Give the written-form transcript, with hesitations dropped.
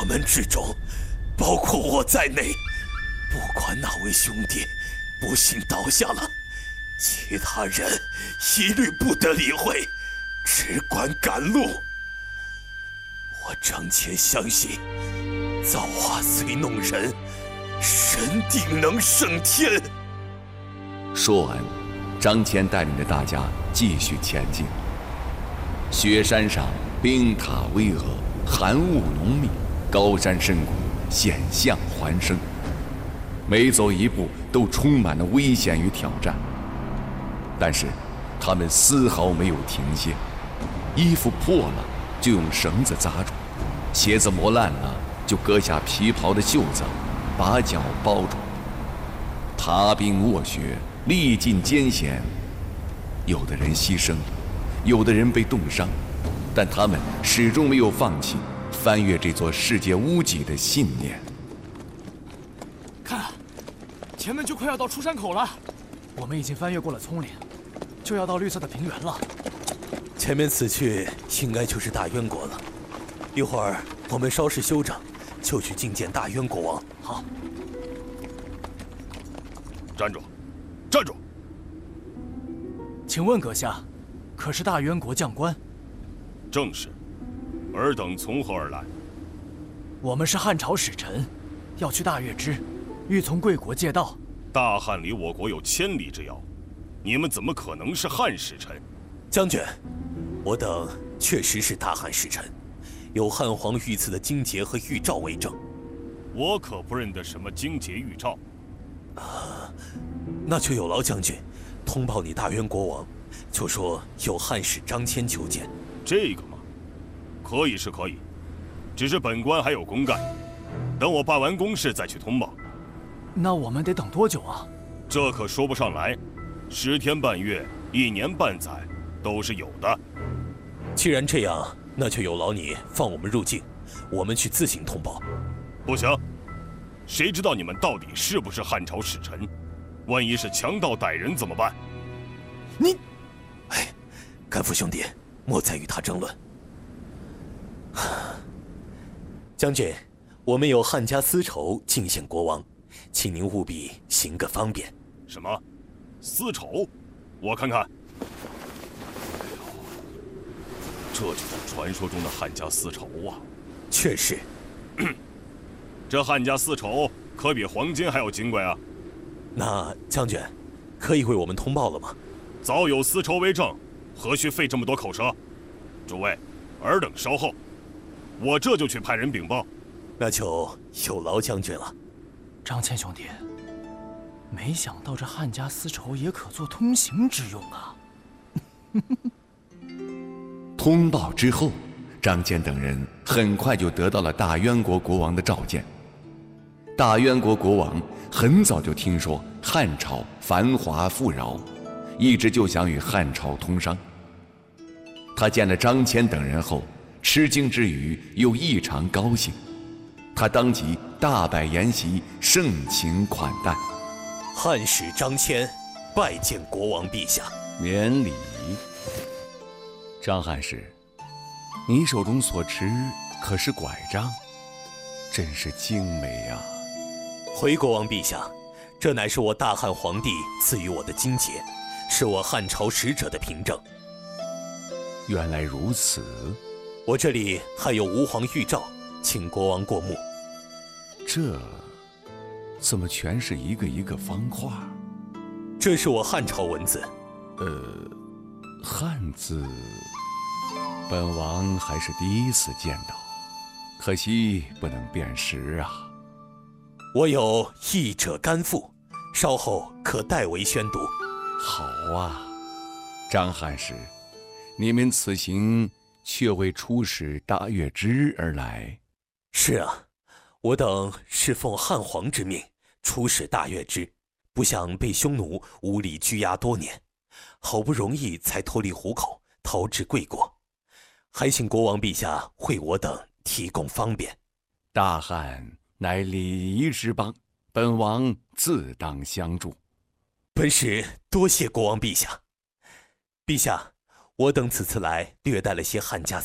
我们之中，包括我在内，不管哪位兄弟不幸倒下了，其他人一律不得理会，只管赶路。我张骞相信，造化虽弄人，人定能胜天。 说完，张骞带领着大家继续前进。雪山上冰塔巍峨，寒雾浓密，高山深谷，险象环生，每走一步都充满了危险与挑战。但是他们丝毫没有停歇，衣服破了就用绳子扎住，鞋子磨烂了就割下皮袍的袖子，把脚包住。踏冰卧雪，历尽艰险，有的人牺牲，有的人被冻伤，但他们始终没有放弃翻越这座世界屋脊的信念。 看，前面就快要到出山口了，我们已经翻越过了丛林，就要到绿色的平原了。 前面此去应该就是大渊国了，一会儿我们稍事休整，就去觐见大渊国王。 好。 站住！站住！ 请问阁下，可是大渊国将官？ 正是。尔等从何而来？ 我们是汉朝使臣，要去大月支，欲从贵国借道。 大汉离我国有千里之遥，你们怎么可能是汉使臣？ 将军，我等确实是大汉使臣，有汉皇御赐的荆节和玉诏为证。 我可不认得什么荆节玉诏。 那就有劳将军通报你大渊国王，就说有汉使张骞求见。 这个嘛，可以是可以，只是本官还有公干，等我办完公事再去通报。 那我们得等多久啊？ 这可说不上来，10天半月、1年半载都是有的。 既然这样，那就有劳你放我们入境，我们去自行通报。 不行，谁知道你们到底是不是汉朝使臣？万一是强盗歹人怎么办？ 你，甘父兄弟，莫再与他争论。将军，我们有汉家丝绸进献国王，请您务必行个方便。 什么？丝绸？我看看。这就是传说中的汉家丝绸啊！ 确实。 这汉家丝绸可比黄金还要金贵啊！ 那将军，可以为我们通报了吗？ 早有丝绸为证，何须费这么多口舌？诸位，尔等稍后，我这就去派人禀报。 那就有劳将军了。 张骞兄弟，没想到这汉家丝绸也可做通行之用啊！ 通报之后，张骞等人很快就得到了大渊国国王的召见。大渊国国王很早就听说汉朝繁华富饶，一直就想与汉朝通商。他见了张骞等人后，吃惊之余又异常高兴，他当即大摆筵席，盛情款待。 汉使张骞拜见国王陛下。 免礼。张汉使，你手中所持可是拐杖？真是精美啊！ 回国王陛下，这乃是我大汉皇帝赐予我的荆节，是我汉朝使者的凭证。 原来如此。 我这里还有吴皇玉诏，请国王过目。 这怎么全是一个一个方块？ 这是我汉朝文字。 汉字，本王还是第一次见到，可惜不能辨识啊。 我有译者甘赋，稍后可代为宣读。 好啊，张汉使，你们此行却为出使大月支而来？ 是啊，我等是奉汉皇之命出使大月支，不想被匈奴无理拘押多年，好不容易才脱离虎口，逃至贵国，还请国王陛下为我等提供方便。 大汉乃礼仪之邦，本王自当相助。 本使多谢国王陛下。陛下，我等此次来略带了些汉家